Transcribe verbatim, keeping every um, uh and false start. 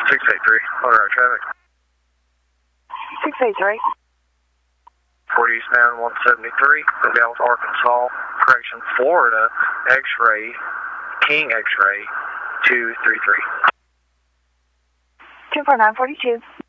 six eight three, motor traffic. six eight three. forty Eastbound one seventy-three, Dallas, Arkansas, correction, Florida, X-ray, King X-ray, two three three. two four nine forty-two.